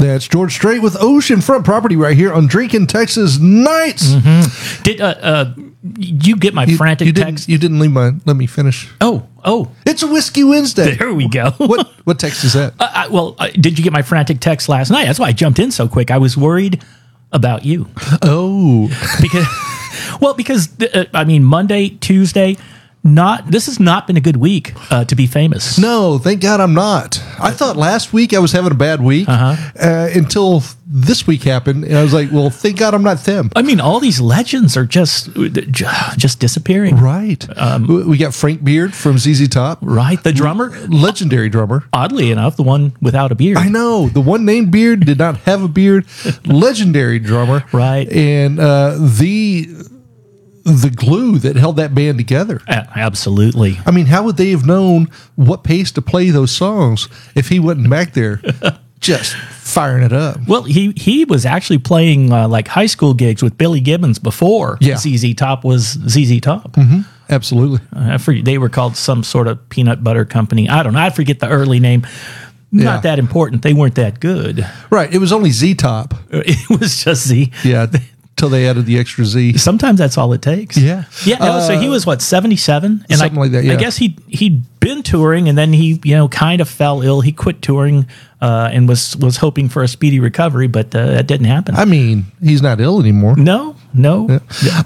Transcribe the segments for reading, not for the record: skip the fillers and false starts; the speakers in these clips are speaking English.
That's George Strait with Oceanfront Property right here on Drinking Texas Nights. Mm-hmm. Did you get my frantic text? You didn't let me finish. Oh. It's a Whiskey Wednesday. There we go. What text is that? Did you get my frantic text last night? That's why I jumped in so quick. I was worried about you. Oh. Because Monday, Tuesday, this has not been a good week to be famous. No, thank God I'm not. I thought last week I was having a bad week until this week happened, and I was like, well, thank God I'm not them. I mean, all these legends are just disappearing. Right. We got Frank Beard from ZZ Top. Right, the drummer. Legendary drummer. Oddly enough, the one without a beard. I know. The one named Beard did not have a beard. Legendary drummer. Right. And the glue that held that band together. Absolutely. I mean, how would they have known what pace to play those songs if he wasn't back there just firing it up? Well, he was actually playing like high school gigs with Billy Gibbons before ZZ Top was ZZ Top. Mm-hmm. Absolutely. They were called some sort of peanut butter company. I don't know. I forget the early name. Not that important. They weren't that good. Right. It was only Z Top. It was just Z. Yeah. Till they added the extra Z. Sometimes that's all it takes. Yeah. Yeah. No, so he was 77? And something like that, yeah. I guess he'd been touring, and then he, kind of fell ill. He quit touring and was hoping for a speedy recovery, but that didn't happen. I mean, he's not ill anymore. No. Yeah.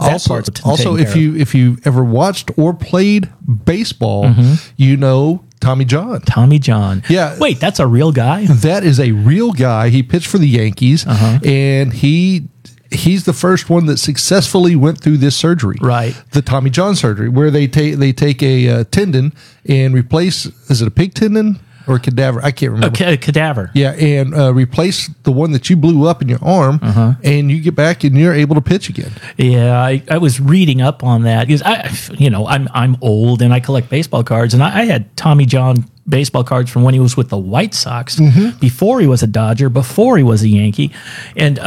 Also, if you ever watched or played baseball, you know Tommy John. Tommy John. Yeah. Wait, that's a real guy? That is a real guy. He pitched for the Yankees, and he's the first one that successfully went through this surgery. Right. The Tommy John surgery, where they take a tendon and replace, is it a pig tendon or a cadaver? I can't remember. A cadaver. Yeah, and replace the one that you blew up in your arm, and you get back and you're able to pitch again. Yeah, I was reading up on that because I'm old and I collect baseball cards, and I had Tommy John baseball cards from when he was with the White Sox, before he was a Dodger, before he was a Yankee, and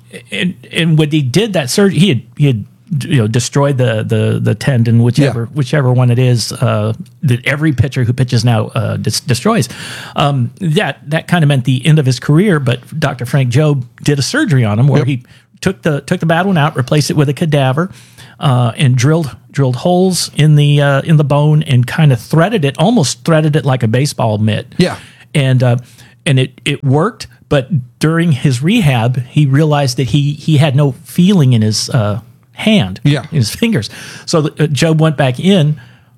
when he did that surgery, he had destroyed the tendon, whichever one it is that every pitcher who pitches now destroys. That kind of meant the end of his career. But Dr. Frank Jobe did a surgery on him where he took the bad one out, replaced it with a cadaver, and drilled holes in the bone and kind of almost threaded it like a baseball mitt. Yeah, and it worked. But during his rehab, he realized that he had no feeling in his hand, in his fingers. So Jobe went back in,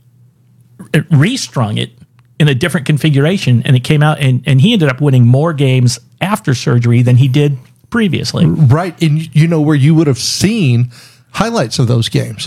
restrung it in a different configuration, and it came out, and he ended up winning more games after surgery than he did previously. Right, and you know where you would have seen highlights of those games.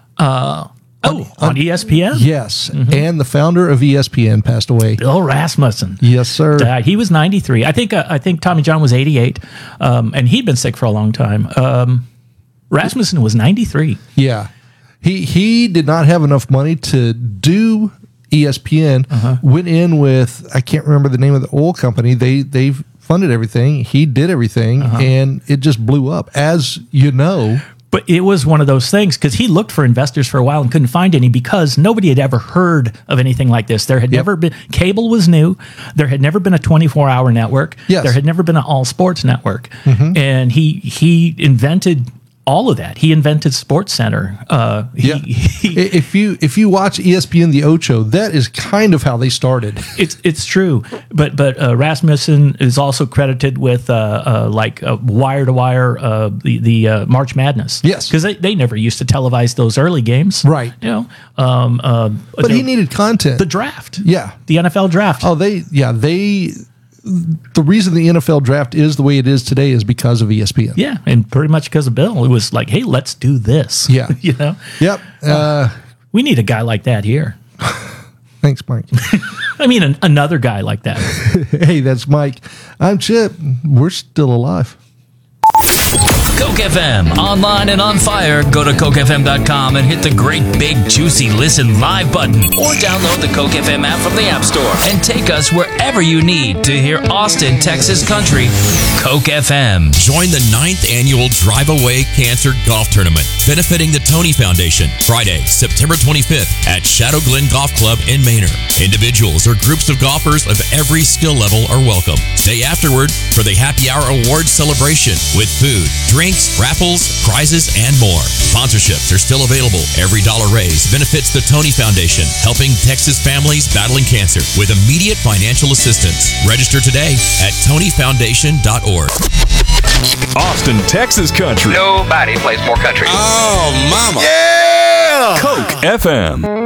On ESPN? Yes, and the founder of ESPN passed away. Bill Rasmussen. Yes, sir. Died. He was 93. I think Tommy John was 88, and he'd been sick for a long time. Rasmussen was 93. Yeah. He did not have enough money to do ESPN. Went in with, I can't remember the name of the oil company. They funded everything. He did everything, and it just blew up, as you know. But it was one of those things because he looked for investors for a while and couldn't find any because nobody had ever heard of anything like this. There had never been, cable was new. There had never been a 24-hour network. Yes. There had never been an all sports network. And he invented all of that. He invented Sports Center. If you watch ESPN The Ocho, that is kind of how they started. It's true, but Rasmussen is also credited with wire to wire the March Madness. Yes, because they never used to televise those early games, right? But he needed content. The draft, the NFL draft. Oh, the reason the NFL draft is the way it is today is because of ESPN. Yeah, and pretty much because of Bill. It was like, hey, let's do this. Yeah. Yep. We need a guy like that here. Thanks, Mike. I mean, another guy like that. Hey, that's Mike. I'm Chip. We're still alive. Coke FM, online and on fire. Go to cokefm.com and hit the great big juicy listen live button, or download the Coke FM app from the App Store and take us wherever you need to hear Austin, Texas country. Coke FM. Join the 9th annual Drive Away Cancer Golf Tournament, benefiting the Tony Foundation, Friday, September 25th at Shadow Glen Golf Club in Manor. Individuals or groups of golfers of every skill level are welcome. Stay afterward for the Happy Hour Awards celebration with food, drinks, raffles, prizes, and more. Sponsorships are still available. Every dollar raised benefits the Tony Foundation, helping Texas families battling cancer with immediate financial assistance. Register today at TonyFoundation.org. Austin, Texas country. Nobody plays more country. Oh, mama. Yeah! Coke FM.